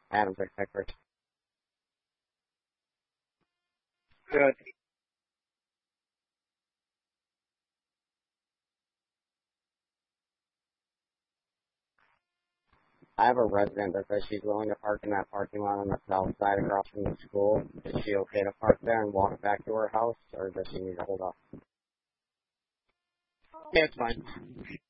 Adam Pickford. Good. I have a resident that says she's willing to park in that parking lot on the south side across from the school. Is she okay to park there and walk back to her house, or does she need to hold up? Yeah, it's fine.